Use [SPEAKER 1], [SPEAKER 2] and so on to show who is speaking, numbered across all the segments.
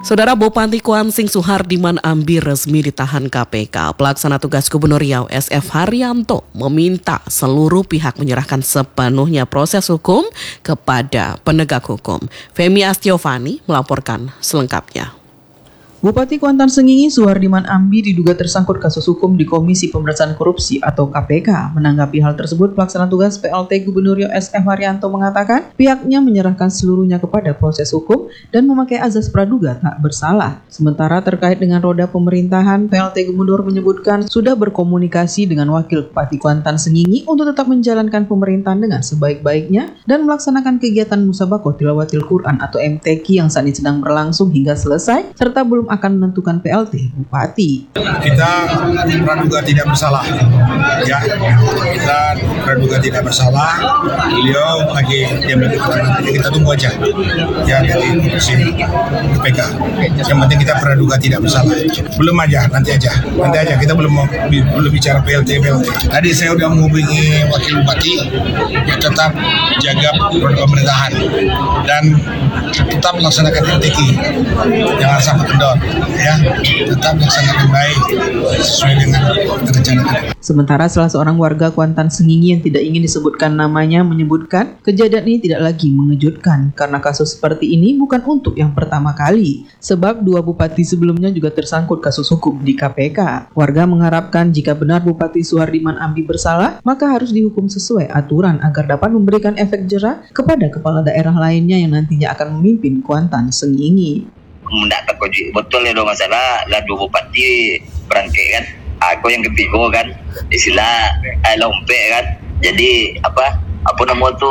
[SPEAKER 1] Saudara Bupati Kuansing Suhardiman Ambi resmi ditahan KPK. Pelaksana tugas Gubernur Riau SF Haryanto meminta seluruh pihak menyerahkan sepenuhnya proses hukum kepada penegak hukum. Femi Astiovani melaporkan selengkapnya.
[SPEAKER 2] Bupati Kuantan Sengingi Suhardiman Ambi diduga tersangkut kasus hukum di Komisi Pemberantasan Korupsi atau KPK. Menanggapi hal tersebut, pelaksana tugas PLT Gubernur Riau SF Haryanto mengatakan pihaknya menyerahkan seluruhnya kepada proses hukum dan memakai azas praduga tak bersalah. Sementara terkait dengan roda pemerintahan, PLT Gubernur menyebutkan sudah berkomunikasi dengan Wakil Bupati Kuantan Sengingi untuk tetap menjalankan pemerintahan dengan sebaik-baiknya dan melaksanakan kegiatan Musabakoh Tilawatil Quran atau MTQ yang saat ini sedang berlangsung hingga selesai, serta belum akan menentukan PLT Bupati.
[SPEAKER 3] Kita praduga tidak bersalah, ya. Kita praduga tidak bersalah. Beliau lagi diambil keterangan, kita tunggu aja, ya dari komisi KPK. Yang penting kita praduga tidak bersalah. Belum aja, nanti aja. Kita belum bicara PLT. Tadi saya udah menghubungi Wakil Bupati, ya tetap jaga roda pemerintahan dan tetap melaksanakan MTQ. Jangan sampai kendor. Ya, tetap melaksanakan baik sesuai dengan rencana.
[SPEAKER 2] Sementara salah seorang warga Kuantan Sengingi yang tidak ingin disebutkan namanya menyebutkan kejadian ini tidak lagi mengejutkan karena kasus seperti ini bukan untuk yang pertama kali, sebab dua bupati sebelumnya juga tersangkut kasus hukum di KPK. Warga mengharapkan jika benar Bupati Suhardiman Ambi bersalah, maka harus dihukum sesuai aturan agar dapat memberikan efek jera kepada kepala daerah lainnya yang nantinya akan memimpin Kuantan Sengingi.
[SPEAKER 4] Tidak terkejut betul ya dong masalah lah dua bupati berangkai kan, aku yang ketiga kan istilah lompe kan, jadi apa nama tu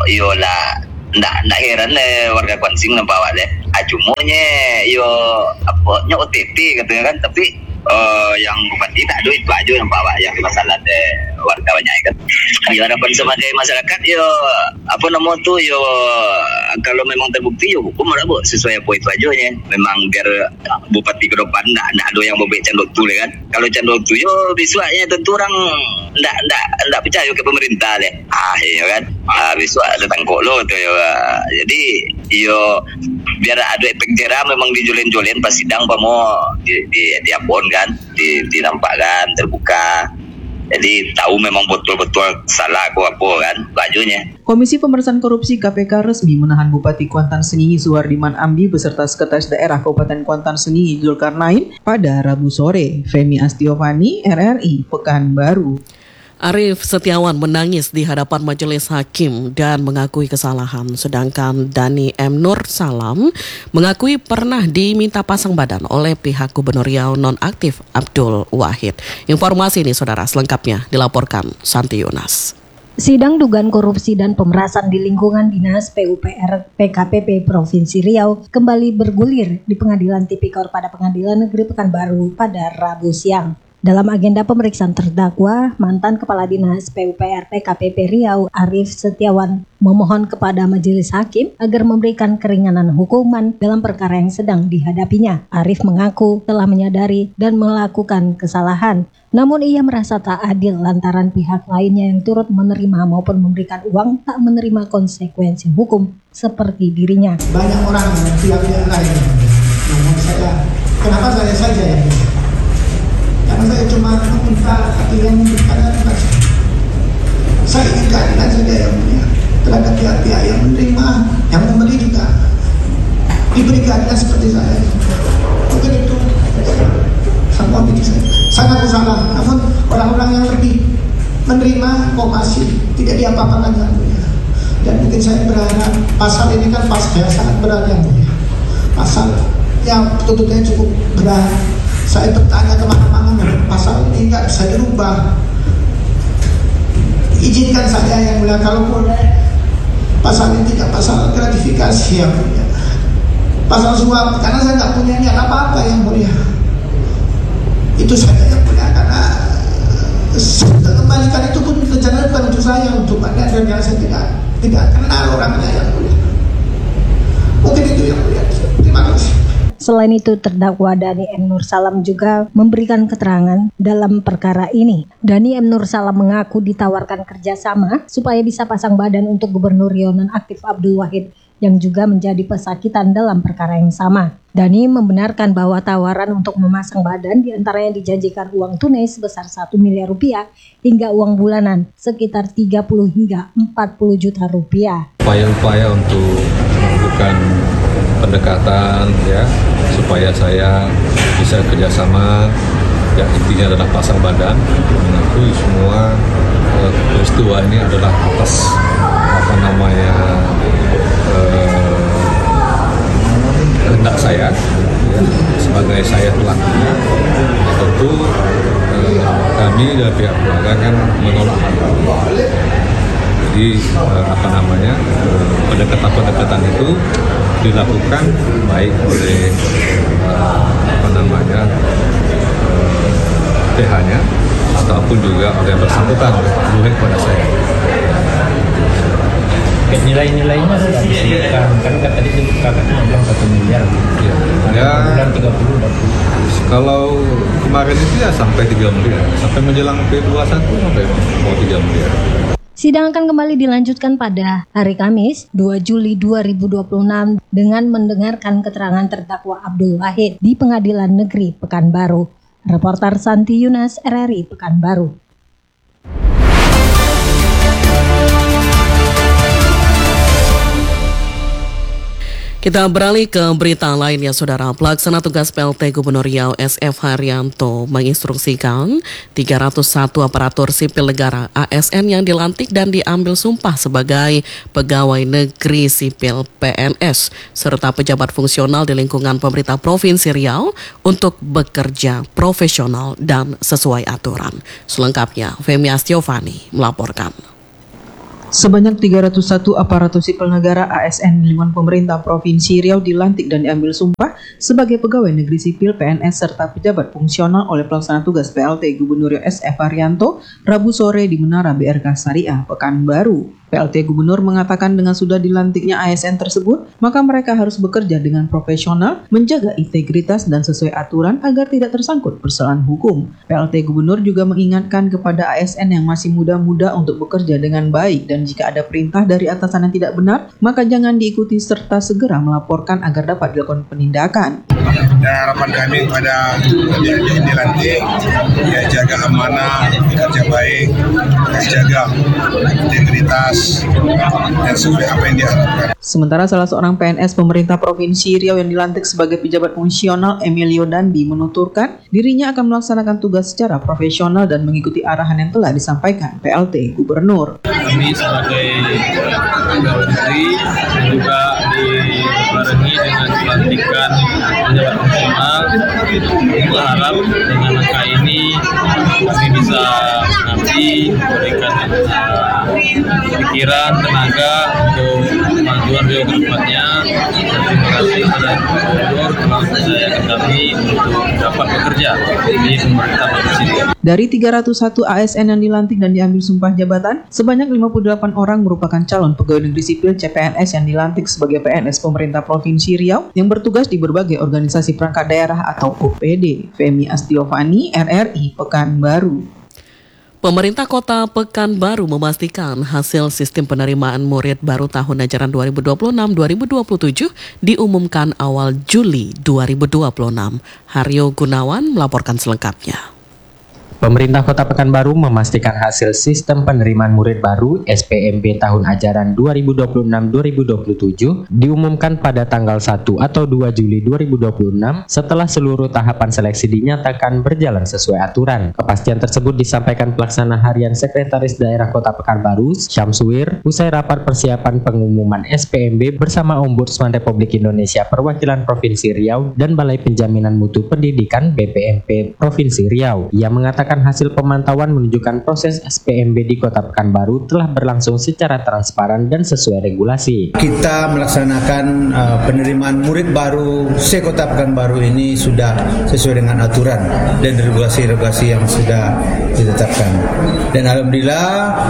[SPEAKER 4] yola ndak heran warga Kuansing nampak deh cumanya yo apa OTT katanya kan, tapi yang bupati tak ada itu aja yang bawa yang masalah deh warga banyak kan. Harapan sebagai masyarakat yo yo kalau memang terbukti yo hukum ada bu sesuai apa itu aja ya. Memang biar bupati ke depan ndak ada yang bobek candok tu kan. Kalau candok tu yo besoknya tentu orang ndak percaya ke pemerintah deh. Ya kan. Besok ada tangkok lo tu yo. Jadi yo biar ada efek jera memang dijolen-jolen pas sidang pamo di abon kan, dinampakkan terbuka. Jadi tahu memang betul-betul salah aku apa kan bajunya.
[SPEAKER 2] Komisi Pemberantasan Korupsi KPK resmi menahan Bupati Kuantan Sengingi Suhardiman Ambi beserta Sekretaris Daerah Kabupaten Kuantan Sengingi Zulkarnain pada Rabu sore. Femi Astiovani, RRI, Pekanbaru.
[SPEAKER 1] Arief Setiawan menangis di hadapan majelis hakim dan mengakui kesalahan, sedangkan Dani M. Nur Salam mengakui pernah diminta pasang badan oleh pihak Gubernur Riau nonaktif Abdul Wahid. Informasi ini saudara selengkapnya dilaporkan Santi Yunas.
[SPEAKER 5] Sidang dugaan korupsi dan pemerasan di lingkungan Dinas PUPR PKPP Provinsi Riau kembali bergulir di Pengadilan Tipikor pada Pengadilan Negeri Pekanbaru pada Rabu siang. Dalam agenda pemeriksaan terdakwa, mantan Kepala Dinas PUPR PKPP Riau Arief Setiawan memohon kepada majelis hakim agar memberikan keringanan hukuman dalam perkara yang sedang dihadapinya. Arief mengaku telah menyadari dan melakukan kesalahan, namun ia merasa tak adil lantaran pihak lainnya yang turut menerima maupun memberikan uang tak menerima konsekuensi hukum seperti dirinya.
[SPEAKER 6] Banyak orang yang pihak-pihak lain, namun kenapa saya saja yang karena saya cuma meminta yang memberikan adalah saya ingin keadilan saja yang punya terhadap pihak-pihak yang menerima, yang memberi juga diberi keadilan seperti saya. Mungkin itu semua diri saya. Sangat salah, namun orang-orang yang lebih menerima kok masih tidak diapa-apakan yang punya. Dan mungkin saya berharap pasal ini kan pasal sangat berat yang punya. Pasal yang tuntutannya cukup berat. Saya bertanya kemana-mana, pasal ini nggak bisa dirubah. Izinkan saya yang mulia, kalaupun pasal ini tidak pasal gratifikasi yang mulia, pasal suap, karena saya nggak punya niat apa-apa yang mulia. Itu saja yang mulia, karena kembalikan itu pun rencana bukan untuk saya, untuk Anda dan yang saya tidak kenal orangnya yang mulia. Mungkin itu yang mulia. Terima kasih.
[SPEAKER 5] Selain itu, terdakwa Dani M. Nur Salam juga memberikan keterangan dalam perkara ini. Dani M. Nur Salam mengaku ditawarkan kerjasama supaya bisa pasang badan untuk Gubernur Riau nonaktif Abdul Wahid yang juga menjadi pesakitan dalam perkara yang sama. Dani membenarkan bahwa tawaran untuk memasang badan diantaranya dijanjikan uang tunai sebesar 1 miliar rupiah hingga uang bulanan sekitar 30 hingga 40 juta rupiah.
[SPEAKER 7] Upaya-upaya untuk melakukan pendekatan ya supaya saya bisa kerjasama, ya intinya adalah pasang badan, mengakui semua peristiwa ini adalah atas kehendak saya ya, sebagai saya pelakunya. Tentu kami dari pihak keluarga kan menolak hal itu. Jadi pendekatan itu dilakukan baik oleh PH-nya ataupun juga oleh yang bersangkutan boleh kepada saya.
[SPEAKER 8] Nilai-nilainya sudah disebutkan, kan tadi kakaknya bilang 1 miliar.
[SPEAKER 7] Ya,
[SPEAKER 8] bulan 30.
[SPEAKER 7] Kalau kemarin itu ya sampai 3 miliar, sampai menjelang P21 sampai mau 3 miliar.
[SPEAKER 5] Sidang akan kembali dilanjutkan pada hari Kamis 2 Juli 2026 dengan mendengarkan keterangan terdakwa Abdul Wahid di Pengadilan Negeri Pekanbaru. Reporter Santi Yunas, RRI Pekanbaru.
[SPEAKER 1] Kita beralih ke berita lainnya, Saudara. Pelaksana tugas PLT Gubernur Riau SF Haryanto menginstruksikan 301 aparatur sipil negara ASN yang dilantik dan diambil sumpah sebagai pegawai negeri sipil PNS serta pejabat fungsional di lingkungan pemerintah Provinsi Riau untuk bekerja profesional dan sesuai aturan. Selengkapnya, Femi Astiovani melaporkan.
[SPEAKER 2] Sebanyak 301 aparatur sipil negara ASN di lingkungan pemerintah Provinsi Riau dilantik dan diambil sumpah sebagai pegawai negeri sipil PNS serta pejabat fungsional oleh pelaksana tugas PLT Gubernur Riau SF Haryanto Rabu sore di Menara BRK Syariah Pekanbaru. PLT Gubernur mengatakan dengan sudah dilantiknya ASN tersebut, maka mereka harus bekerja dengan profesional, menjaga integritas dan sesuai aturan agar tidak tersangkut persoalan hukum. PLT Gubernur juga mengingatkan kepada ASN yang masih muda-muda untuk bekerja dengan baik dan jika ada perintah dari atasan yang tidak benar, maka jangan diikuti serta segera melaporkan agar dapat dilakukan penindakan.
[SPEAKER 3] Dan harapan kami kepada yang dilantik, ya jaga amanah, bekerja baik, jaga integritas, dan sesuai apa yang diharapkan.
[SPEAKER 2] Sementara salah seorang PNS pemerintah Provinsi Riau yang dilantik sebagai pejabat fungsional Emilio Dandi menuturkan dirinya akan melaksanakan tugas secara profesional dan mengikuti arahan yang telah disampaikan PLT Gubernur.
[SPEAKER 8] Kami sebagai pegawai negeri juga dibarengi dengan pelantikan pejabat fungsional. Berharap dengan angka ini kami bisa mengabdi, memberikan pikiran, tenaga untuk kemajuan Riau ke depannya. Terima kasih kepada Gubernur telah mempercayakan kami untuk dapat bekerja di pemerintah Provinsi Riau.
[SPEAKER 2] Dari 301 ASN yang dilantik dan diambil sumpah jabatan, sebanyak 58 orang merupakan calon pegawai negeri sipil CPNS yang dilantik sebagai PNS pemerintah Provinsi Riau yang bertugas di berbagai organisasi perangkat daerah atau OPD. Femi Astiovani, RRI Pekanbaru.
[SPEAKER 1] Pemerintah Kota Pekanbaru memastikan hasil sistem penerimaan murid baru tahun ajaran 2026-2027 diumumkan awal Juli 2026. Haryo Gunawan melaporkan selengkapnya.
[SPEAKER 9] Pemerintah Kota Pekanbaru memastikan hasil sistem penerimaan murid baru SPMB tahun ajaran 2026-2027 diumumkan pada tanggal 1 atau 2 Juli 2026 setelah seluruh tahapan seleksi dinyatakan berjalan sesuai aturan. Kepastian tersebut disampaikan Pelaksana Harian Sekretaris Daerah Kota Pekanbaru, Syamsuir, usai rapat persiapan pengumuman SPMB bersama Ombudsman Republik Indonesia Perwakilan Provinsi Riau dan Balai Penjaminan Mutu Pendidikan BPMP Provinsi Riau. Ia mengatakan hasil pemantauan menunjukkan proses SPMB di Kota Pekanbaru telah berlangsung secara transparan dan sesuai regulasi.
[SPEAKER 10] Kita melaksanakan penerimaan murid baru se-Kota Pekanbaru ini sudah sesuai dengan aturan dan regulasi-regulasi yang sudah ditetapkan. Dan alhamdulillah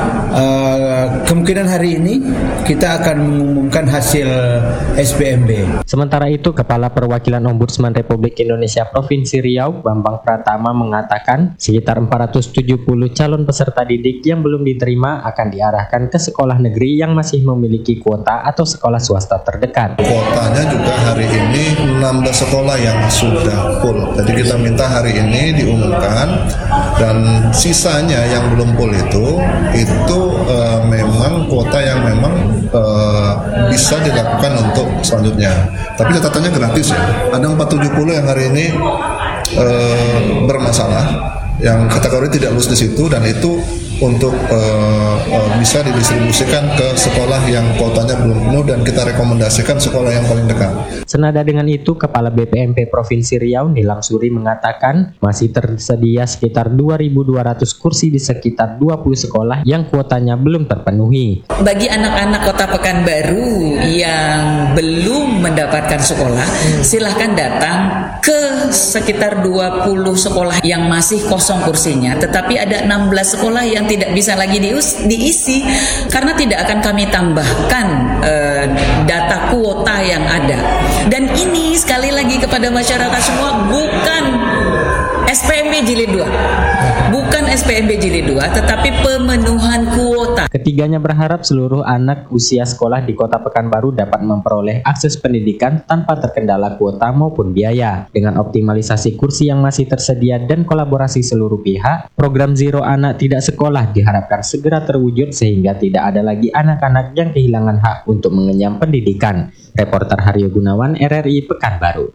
[SPEAKER 10] kemungkinan hari ini kita akan mengumumkan hasil SPMB.
[SPEAKER 9] Sementara itu, Kepala Perwakilan Ombudsman Republik Indonesia Provinsi Riau, Bambang Pratama mengatakan sekitar Sekitar 470 calon peserta didik yang belum diterima akan diarahkan ke sekolah negeri yang masih memiliki kuota atau sekolah swasta terdekat.
[SPEAKER 11] Kuotanya juga hari ini 16 sekolah yang sudah full. Jadi kita minta hari ini diumumkan, dan sisanya yang belum full itu memang kuota yang memang bisa dilakukan untuk selanjutnya. Tapi catatannya gratis ya. Ada 470 yang hari ini bermasalah, yang kategori tidak lulus di situ, dan itu untuk bisa didistribusikan ke sekolah yang kuotanya belum penuh, dan kita rekomendasikan sekolah yang paling dekat.
[SPEAKER 9] Senada dengan itu, Kepala BPMP Provinsi Riau Nilam Suri mengatakan masih tersedia sekitar 2.200 kursi di sekitar 20 sekolah yang kuotanya belum terpenuhi.
[SPEAKER 12] Bagi anak-anak Kota Pekanbaru yang belum mendapatkan sekolah, silahkan datang ke sekitar 20 sekolah yang masih kosong kursinya, tetapi ada 16 sekolah yang tidak bisa lagi diisi karena tidak akan kami tambahkan data kuota yang ada. Dan ini sekali lagi kepada masyarakat semua, bukan SPMB Jilid 2, bukan SPMB Jilid 2, tetapi pemenuhan kuota.
[SPEAKER 9] Ketiganya berharap seluruh anak usia sekolah di Kota Pekanbaru dapat memperoleh akses pendidikan tanpa terkendala kuota maupun biaya. Dengan optimalisasi kursi yang masih tersedia dan kolaborasi seluruh pihak, program Zero Anak Tidak Sekolah diharapkan segera terwujud sehingga tidak ada lagi anak-anak yang kehilangan hak untuk mengenyam pendidikan. Reporter Haryo Gunawan, RRI Pekanbaru.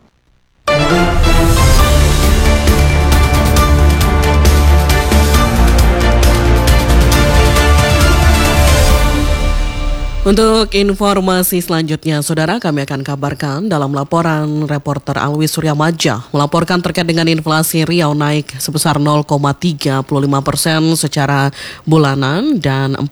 [SPEAKER 1] Untuk informasi selanjutnya, saudara, kami akan kabarkan dalam laporan reporter Alwi Suryamaja melaporkan terkait dengan inflasi Riau naik sebesar 0,35% secara bulanan dan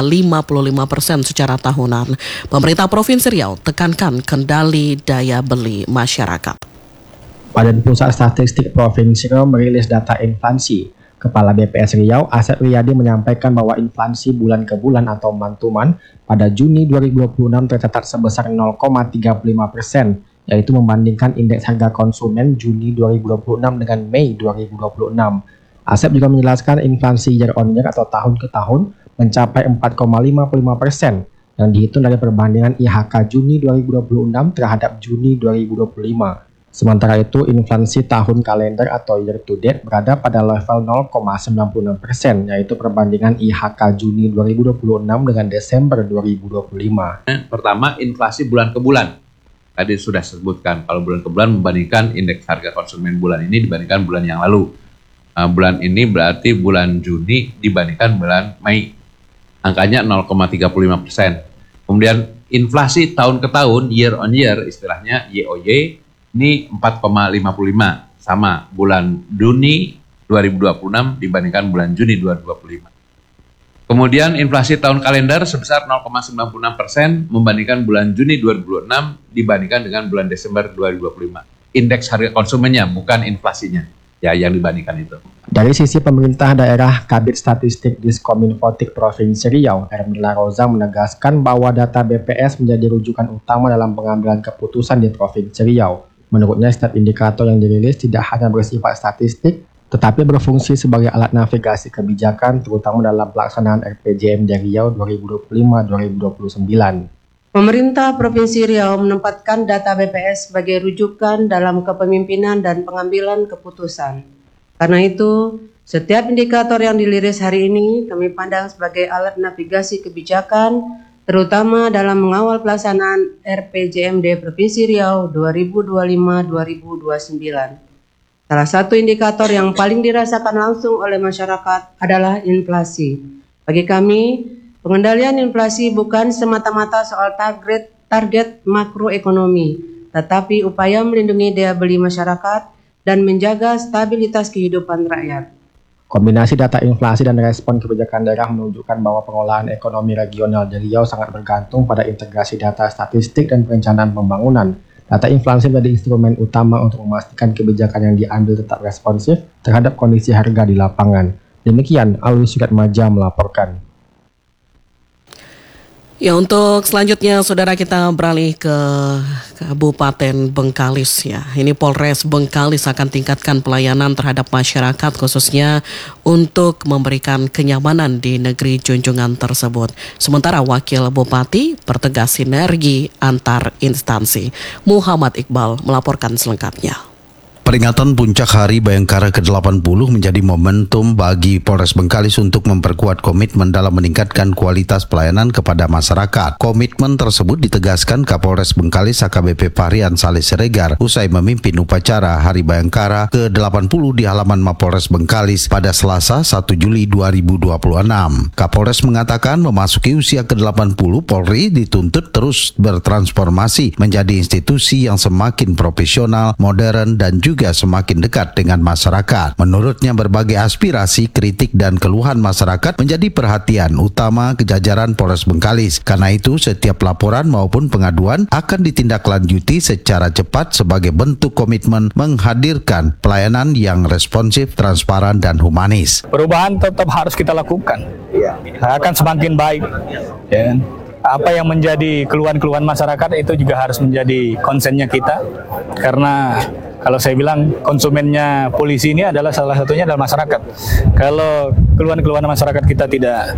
[SPEAKER 1] 4,55% secara tahunan. Pemerintah Provinsi Riau tekankan kendali daya beli masyarakat.
[SPEAKER 13] Badan Pusat Statistik Provinsi Riau merilis data inflasi. Kepala BPS Riau, Asep Riyadi, menyampaikan bahwa inflasi bulan ke bulan atau month-to-month pada Juni 2026 tercatat sebesar 0,35%, yaitu membandingkan indeks harga konsumen Juni 2026 dengan Mei 2026. Asep juga menjelaskan inflasi year on year atau tahun ke tahun mencapai 4,55% yang dihitung dari perbandingan IHK Juni 2026 terhadap Juni 2025. Sementara itu, inflasi tahun kalender atau year to date berada pada level 0,96%, yaitu perbandingan IHK Juni 2026 dengan Desember 2025.
[SPEAKER 14] Pertama, inflasi bulan ke bulan. Tadi sudah disebutkan, kalau bulan ke bulan membandingkan indeks harga konsumen bulan ini dibandingkan bulan yang lalu. Bulan ini berarti bulan Juni dibandingkan bulan Mei. Angkanya 0,35%. Kemudian inflasi tahun ke tahun, year on year, istilahnya YOY, ini 4,55, sama bulan Juni 2026 dibandingkan bulan Juni 2025. Kemudian inflasi tahun kalender sebesar 0,96% membandingkan bulan Juni 2026 dibandingkan dengan bulan Desember 2025. Indeks harga konsumennya, bukan inflasinya, ya, yang dibandingkan itu.
[SPEAKER 13] Dari sisi pemerintah daerah, Kabid Statistik Diskominfotik Provinsi Riau, Hermila Roza, menegaskan bahwa data BPS menjadi rujukan utama dalam pengambilan keputusan di Provinsi Riau. Menurutnya, setiap indikator yang dirilis tidak hanya bersifat statistik, tetapi berfungsi sebagai alat navigasi kebijakan, terutama dalam pelaksanaan RPJMD Riau 2005-2029.
[SPEAKER 15] Pemerintah Provinsi Riau menempatkan data BPS sebagai rujukan dalam kepemimpinan dan pengambilan keputusan. Karena itu, setiap indikator yang dirilis hari ini kami pandang sebagai alat navigasi kebijakan, terutama dalam mengawal pelaksanaan RPJMD Provinsi Riau 2025-2029. Salah satu indikator yang paling dirasakan langsung oleh masyarakat adalah inflasi. Bagi kami, pengendalian inflasi bukan semata-mata soal target makroekonomi, tetapi upaya melindungi daya beli masyarakat dan menjaga stabilitas kehidupan rakyat.
[SPEAKER 13] Kombinasi data inflasi dan respon kebijakan daerah menunjukkan bahwa pengolahan ekonomi regional di Riau sangat bergantung pada integrasi data statistik dan perencanaan pembangunan. Data inflasi menjadi instrumen utama untuk memastikan kebijakan yang diambil tetap responsif terhadap kondisi harga di lapangan. Demikian, Alwi Suryamaja melaporkan.
[SPEAKER 1] Ya, untuk selanjutnya saudara kita beralih ke Kabupaten Bengkalis ya. Ini Polres Bengkalis akan tingkatkan pelayanan terhadap masyarakat khususnya untuk memberikan kenyamanan di negeri junjungan tersebut. Sementara Wakil Bupati pertegas sinergi antar instansi. Muhammad Iqbal melaporkan selengkapnya.
[SPEAKER 16] Peringatan puncak Hari Bayangkara ke-80 menjadi momentum bagi Polres Bengkalis untuk memperkuat komitmen dalam meningkatkan kualitas pelayanan kepada masyarakat. Komitmen tersebut ditegaskan Kapolres Bengkalis AKBP Fahrian Saleh Siregar usai memimpin upacara Hari Bayangkara ke-80 di halaman Mapolres Bengkalis pada Selasa 1 Juli 2026. Kapolres mengatakan memasuki usia ke-80, Polri dituntut terus bertransformasi menjadi institusi yang semakin profesional, modern, dan juga semakin dekat dengan masyarakat. Menurutnya berbagai aspirasi, kritik, dan keluhan masyarakat menjadi perhatian utama kejajaran Polres Bengkalis. Karena itu setiap laporan maupun pengaduan akan ditindaklanjuti secara cepat sebagai bentuk komitmen menghadirkan pelayanan yang responsif, transparan, dan humanis.
[SPEAKER 17] Perubahan tetap harus kita lakukan. Akan semakin baik. Ya. Apa yang menjadi keluhan-keluhan masyarakat itu juga harus menjadi konsennya kita, karena kalau saya bilang konsumennya polisi ini adalah salah satunya adalah masyarakat. Kalau keluhan-keluhan masyarakat kita tidak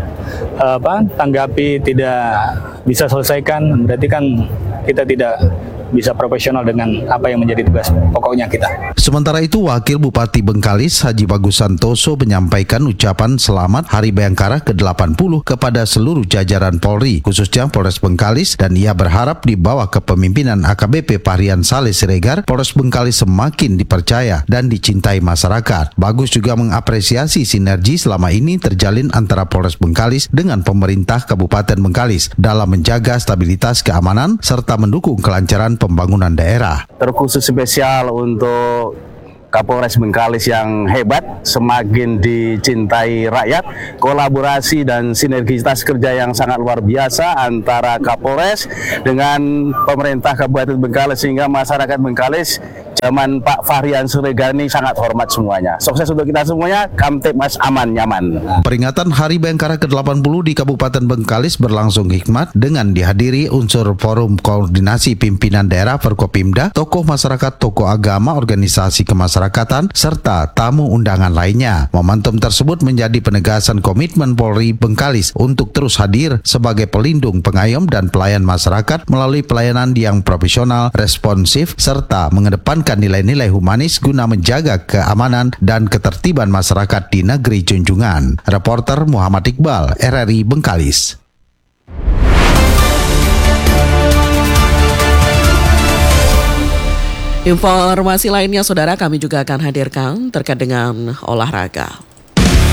[SPEAKER 17] tanggapi, tidak bisa selesaikan, berarti kan kita tidak bisa profesional dengan apa yang menjadi tugas pokoknya kita.
[SPEAKER 16] Sementara itu, Wakil Bupati Bengkalis Haji Bagus Santoso menyampaikan ucapan selamat Hari Bayangkara ke-80 kepada seluruh jajaran Polri, khususnya Polres Bengkalis, dan ia berharap di bawah kepemimpinan AKBP Fahrian Saleh Siregar, Polres Bengkalis semakin dipercaya dan dicintai masyarakat. Bagus juga mengapresiasi sinergi selama ini terjalin antara Polres Bengkalis dengan pemerintah Kabupaten Bengkalis dalam menjaga stabilitas keamanan serta mendukung kelancaran pembangunan daerah.
[SPEAKER 18] Terkhusus spesial untuk Kapolres Bengkalis yang hebat, semakin dicintai rakyat, kolaborasi dan sinergitas kerja yang sangat luar biasa antara Kapolres dengan pemerintah Kabupaten Bengkalis, sehingga masyarakat Bengkalis zaman Pak Fahrian Siregar ini sangat hormat semuanya. Sukses untuk kita semuanya, Kamtipmas aman nyaman.
[SPEAKER 16] Peringatan Hari Bayangkara ke-80 di Kabupaten Bengkalis berlangsung hikmat dengan dihadiri unsur forum koordinasi pimpinan daerah Forkopimda, tokoh masyarakat, tokoh agama, organisasi kemasyarakatan, serta tamu undangan lainnya. Momentum tersebut menjadi penegasan komitmen Polri Bengkalis untuk terus hadir sebagai pelindung, pengayom, dan pelayan masyarakat melalui pelayanan yang profesional, responsif, serta mengedepankan nilai-nilai humanis guna menjaga keamanan dan ketertiban masyarakat di negeri junjungan. Reporter Muhammad Iqbal, RRI Bengkalis.
[SPEAKER 1] Informasi lainnya saudara kami juga akan hadirkan terkait dengan olahraga.